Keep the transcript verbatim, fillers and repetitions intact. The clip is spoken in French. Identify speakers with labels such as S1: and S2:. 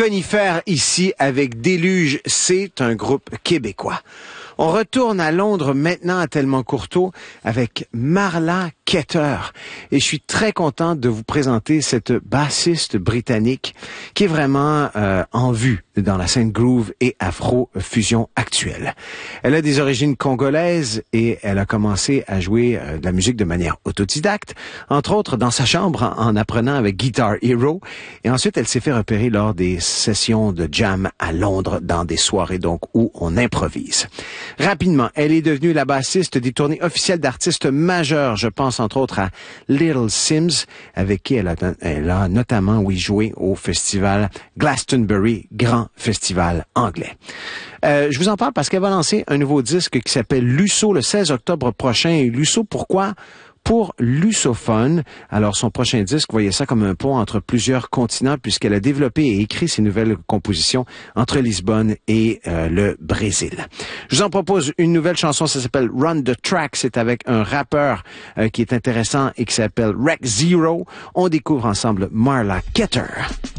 S1: Conifères ici avec Déluge, c'est un groupe québécois. On retourne à Londres maintenant à Tellemont-Courteau avec Marla Ketter. Et je suis très content de vous présenter cette bassiste britannique qui est vraiment euh, en vue dans la scène groove et afro-fusion actuelle. Elle a des origines congolaises et elle a commencé à jouer euh, de la musique de manière autodidacte, entre autres dans sa chambre en, en apprenant avec Guitar Hero. Et ensuite, elle s'est fait repérer lors des sessions de jam à Londres dans des soirées donc où on improvise. Rapidement, elle est devenue la bassiste des tournées officielles d'artistes majeurs. Je pense entre autres à Little Sims, avec qui elle a, elle a notamment oui, joué au festival Glastonbury, grand festival anglais. Euh, je vous en parle parce qu'elle va lancer un nouveau disque qui s'appelle Lusso le seize octobre prochain. Et Lusso, pourquoi? Pour Lussophone. Alors, son prochain disque, voyez ça comme un pont entre plusieurs continents puisqu'elle a développé et écrit ses nouvelles compositions entre Lisbonne et euh, le Brésil. Je vous en propose une nouvelle chanson, ça s'appelle Run the Track. C'est avec un rappeur euh, qui est intéressant et qui s'appelle Rec Zero. On découvre ensemble Marla Ketter.